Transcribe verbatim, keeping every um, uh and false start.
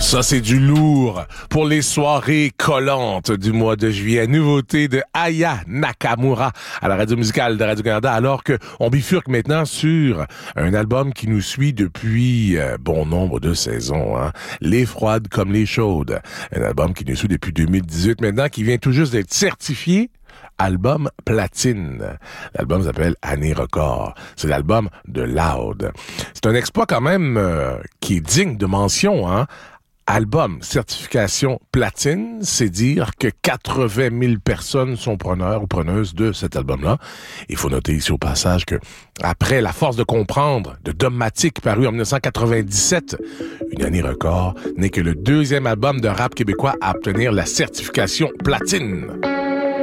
Ça, c'est du lourd pour les soirées collantes du mois de juillet. Nouveauté de Aya Nakamura à la radio musicale de Radio-Canada, alors que on bifurque maintenant sur un album qui nous suit depuis euh, bon nombre de saisons. Hein. Les froides comme les chaudes. Un album qui nous suit depuis deux mille dix-huit maintenant, qui vient tout juste d'être certifié album platine. L'album s'appelle Année Record. C'est l'album de Loud. C'est un exploit quand même euh, qui est digne de mention, hein. Album, certification platine, c'est dire que quatre-vingt mille personnes sont preneurs ou preneuses de cet album-là. Il faut noter ici au passage que, après La Force de comprendre de Dogmatic, paru en dix-neuf cent quatre-vingt-dix-sept, Une année record n'est que le deuxième album de rap québécois à obtenir la certification platine.